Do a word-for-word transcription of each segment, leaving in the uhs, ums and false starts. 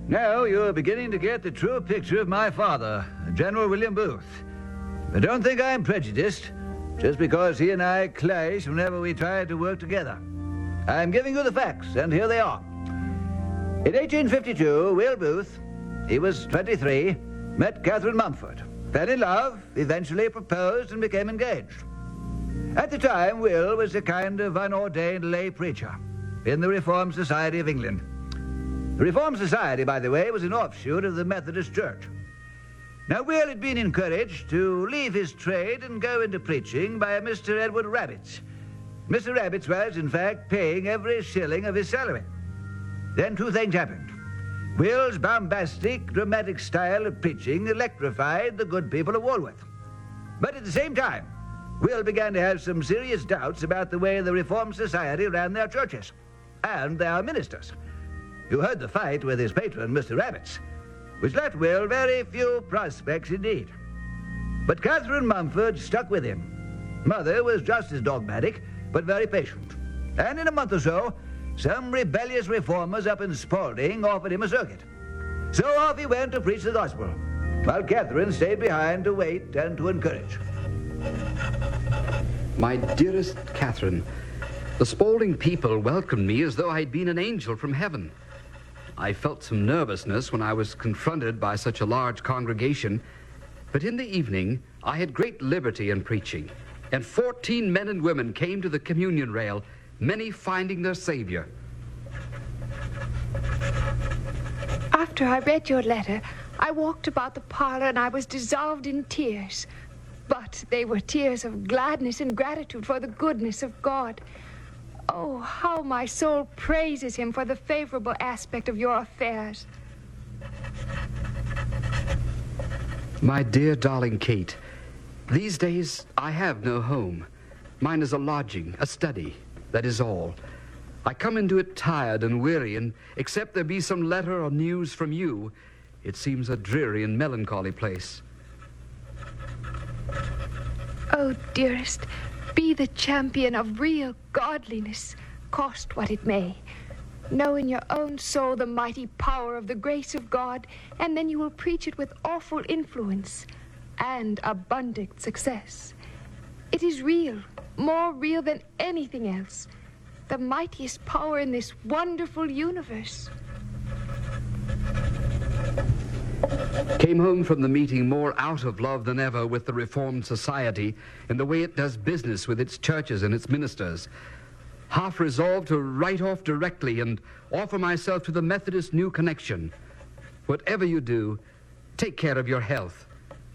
Now you're beginning to get the true picture of my father, General William Booth. But don't think I'm prejudiced, just because he and I clash whenever we try to work together. I'm giving you the facts, and here they are. In eighteen fifty-two, Will Booth, he was twenty-three, met Catherine Mumford, fell in love, eventually proposed and became engaged. At the time, Will was a kind of unordained lay preacher in the Reformed Society of England. The Reformed Society, by the way, was an offshoot of the Methodist Church. Now, Will had been encouraged to leave his trade and go into preaching by a Mister Edward Rabbits. Mister Rabbits was, in fact, paying every shilling of his salary. Then two things happened. Will's bombastic, dramatic style of preaching electrified the good people of Walworth. But at the same time, Will began to have some serious doubts about the way the Reformed Society ran their churches and their ministers. You heard the fight with his patron, Mister Rabbits, which left Will very few prospects indeed. But Catherine Mumford stuck with him. Mother was just as dogmatic, but very patient. And in a month or so, some rebellious reformers up in Spalding offered him a circuit. So off he went to preach the gospel, while Catherine stayed behind to wait and to encourage. My dearest Catherine, the Spalding people welcomed me as though I'd been an angel from heaven. I felt some nervousness when I was confronted by such a large congregation, but in the evening I had great liberty in preaching, and fourteen men and women came to the communion rail, many finding their Savior. After I read your letter, I walked about the parlor and I was dissolved in tears. But they were tears of gladness and gratitude for the goodness of God. Oh, how my soul praises him for the favorable aspect of your affairs. My dear darling Kate, these days I have no home. Mine is a lodging, a study, that is all. I come into it tired and weary, and except there be some letter or news from you, it seems a dreary and melancholy place. Oh, dearest, be the champion of real godliness, cost what it may. Know in your own soul the mighty power of the grace of God, and then you will preach it with awful influence and abundant success. It is real, more real than anything else, the mightiest power in this wonderful universe. Came home from the meeting more out of love than ever with the Reformed Society in the way it does business with its churches and its ministers. Half resolved to write off directly and offer myself to the Methodist New Connection. Whatever you do, take care of your health.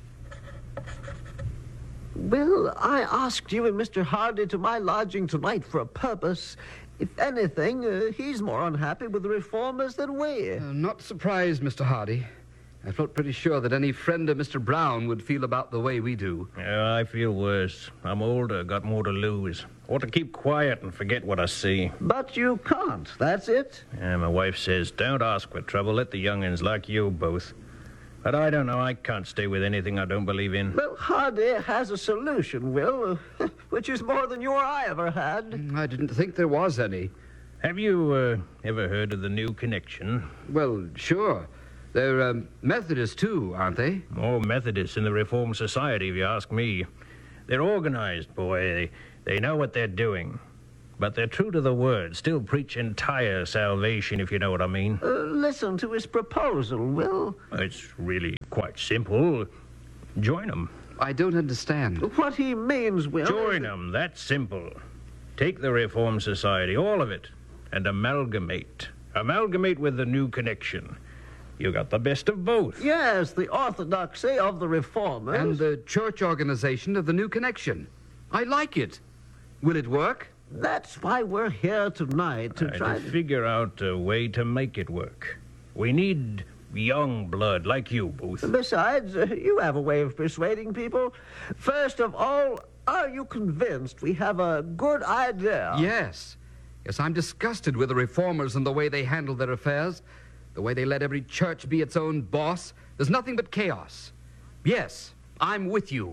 Well, I asked you and Mister Hardy to my lodging tonight for a purpose. If anything, uh, he's more unhappy with the reformers than we. Uh, not surprised, Mister Hardy. I felt pretty sure that any friend of Mister Brown would feel about the way we do. Yeah, I feel worse. I'm older, got more to lose. Ought to keep quiet and forget what I see. But you can't, that's it. Yeah, my wife says, don't ask for trouble, let the young'uns like you both. But I don't know, I can't stay with anything I don't believe in. Well, Hardy has a solution, Will, which is more than you or I ever had. I didn't think there was any. Have you uh, ever heard of the New Connection? Well, sure. They're um, Methodists, too, aren't they? More Methodists in the Reformed Society, if you ask me. They're organized, boy. They, they know what they're doing. But they're true to the word, still preach entire salvation, if you know what I mean. Uh, listen to his proposal, Will. It's really quite simple. Join them. I don't understand. What he means, Will... Join them, that's simple. Take the Reformed Society, all of it, and amalgamate. Amalgamate with the New Connection. You got the best of both. Yes, the orthodoxy of the reformers. And the church organization of the New Connection. I like it. Will it work? That's why we're here tonight, to uh, try to to... figure out a way to make it work. We need young blood like you, Booth. Besides, uh, you have a way of persuading people. First of all, are you convinced we have a good idea? Yes. Yes, I'm disgusted with the reformers and the way they handle their affairs. The way they let every church be its own boss. There's nothing but chaos. Yes, I'm with you.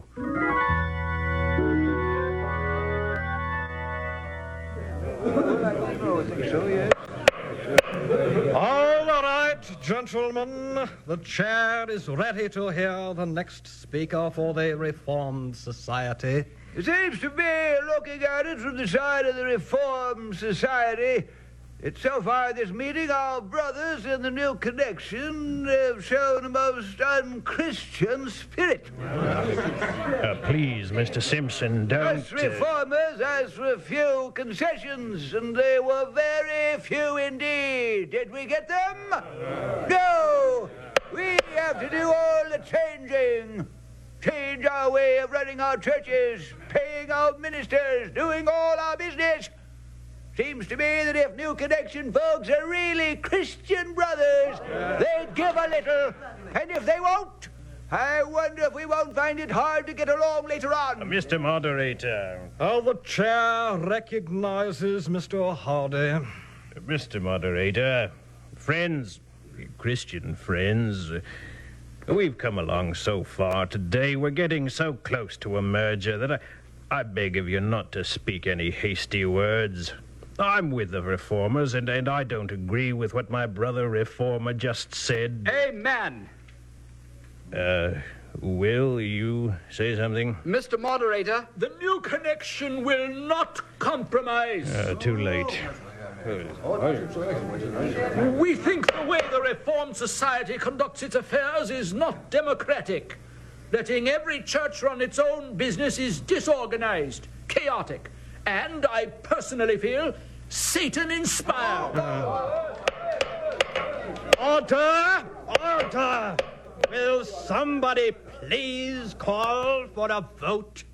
All right, Gentlemen, the chair is ready to hear the next speaker for the Reformed Society. It seems to me, looking at it from the side of the Reformed Society, that so far this meeting, our brothers in the New Connection have shown a most unchristian spirit. Uh, please, Mister Simpson, don't... Us reformers asked for a few concessions, and they were very few indeed. Did we get them? No! We have to do all the changing. Change our way of running our churches, paying our ministers, doing all our business. Seems to me that if New Connection folks are really Christian brothers, they'd give a little. And if they won't, I wonder if we won't find it hard to get along later on. Uh, Mister Moderator. Oh, the chair recognizes Mister Hardy. Uh, Mister Moderator, friends, Christian friends, uh, we've come along so far today. We're getting so close to a merger that I, I beg of you not to speak any hasty words. I'm with the reformers, and, and I don't agree with what my brother reformer just said. Amen. Uh, Will, you say something? Mister Moderator. The New Connection will not compromise. Uh, too late. We think the way the Reformed Society conducts its affairs is not democratic. Letting every church run its own business is disorganized, chaotic, and I personally feel Satan-inspired. Uh. Order! Order! Will somebody please call for a vote?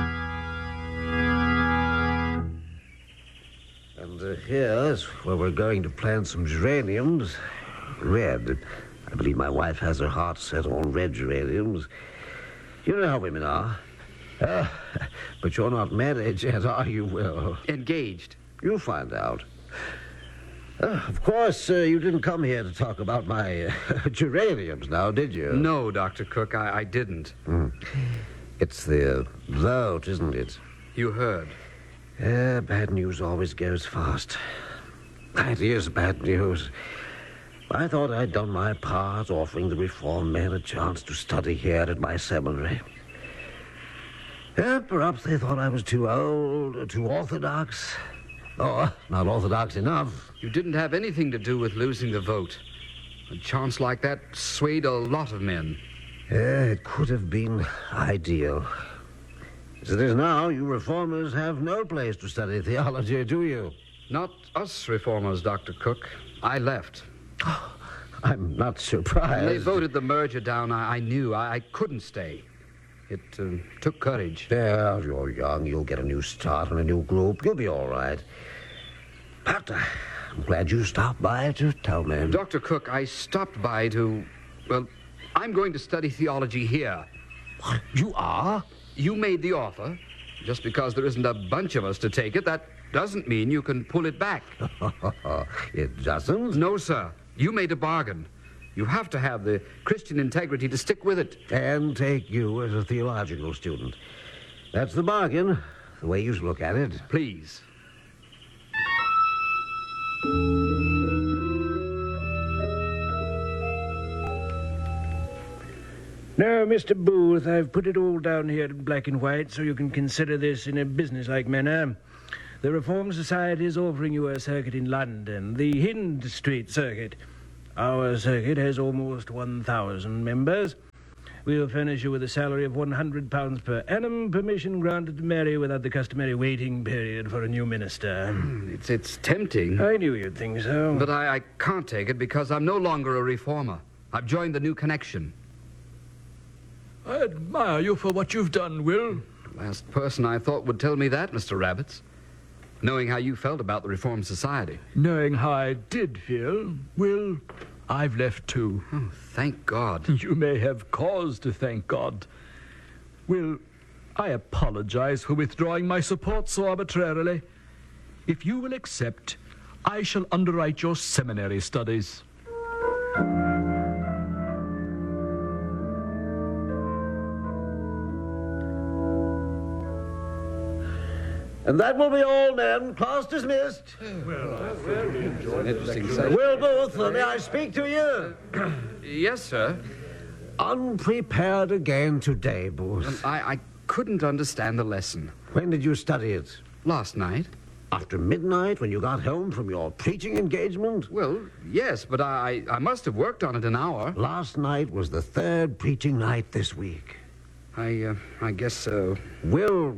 And uh, here's where we're going to plant some geraniums. Red. I believe my wife has her heart set on red geraniums. You know how women are. Uh, but you're not married yet, are you, Will? Engaged. You'll find out. Uh, of course, uh, you didn't come here to talk about my uh, geraniums now, did you? No, Doctor Cook, I, I didn't. Mm. It's the vote, isn't it? You heard. Uh, bad news always goes fast. That is bad news. I thought I'd done my part, offering the reformed men a chance to study here at my seminary. Uh, perhaps they thought I was too old, or too orthodox. Or not orthodox enough. You didn't have anything to do with losing the vote. A chance like that swayed a lot of men. Uh, it could have been ideal. As it is now, you reformers have no place to study theology, do you? Not us reformers, Doctor Cook. I left. I'm not surprised. When they voted the merger down, I, I knew I, I couldn't stay. It uh, took courage. Yeah, you're young. You'll get a new start in a new group. You'll be all right. But uh, I'm glad you stopped by to tell me. Doctor Cook, I stopped by to... Well, I'm going to study theology here. What? You are? You made the offer. Just because there isn't a bunch of us to take it, that doesn't mean you can pull it back. It doesn't? No, sir. You made a bargain. You have to have the Christian integrity to stick with it. And take you as a theological student. That's the bargain, the way you look at it. Please. Now, Mister Booth, I've put it all down here in black and white so you can consider this in a businesslike manner. The Reformed Society is offering you a circuit in London, the Hind Street Circuit. Our circuit has almost one thousand members. We'll furnish you with a salary of one hundred pounds per annum, permission granted to marry without the customary waiting period for a new minister. It's, it's tempting. I knew you'd think so. But I, I can't take it because I'm no longer a reformer. I've joined the New Connection. I admire you for what you've done, Will. The last person I thought would tell me that, Mister Rabbits. Knowing how you felt about the Reformed Society. Knowing how I did feel, Will, I've left too. Oh, thank God. You may have cause to thank God. Will, I apologize for withdrawing my support so arbitrarily. If you will accept, I shall underwrite your seminary studies. And that will be all, men. Class dismissed. Interesting sight. Will Booth, may I speak to you? Yes, sir. Unprepared again today, Booth. I, I couldn't understand the lesson. When did you study it? Last night? After midnight, when you got home from your preaching engagement? Well, yes, but I, I must have worked on it an hour. Last night was the third preaching night this week. I, uh, I guess so. Will...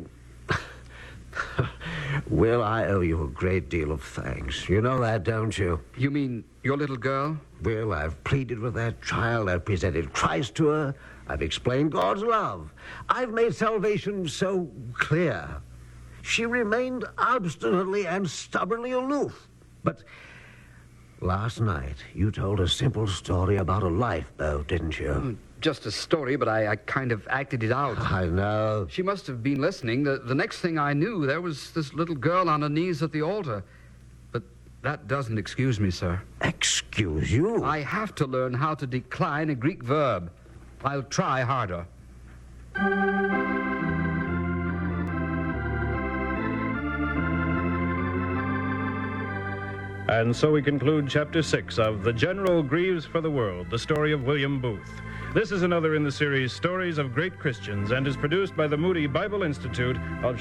Will, I owe you a great deal of thanks. You know that, don't you? You mean your little girl? Will, I've pleaded with that child. I've presented Christ to her. I've explained God's love. I've made salvation so clear. She remained obstinately and stubbornly aloof. But last night, you told a simple story about a lifeboat, didn't you? Just a story, but I, I kind of acted it out. I know. She must have been listening. The, the next thing I knew, there was this little girl on her knees at the altar. But that doesn't excuse me, sir. Excuse you? I have to learn how to decline a Greek verb. I'll try harder. And so we conclude Chapter six of The General Grieves for the World, the story of William Booth. This is another in the series Stories of Great Christians and is produced by the Moody Bible Institute of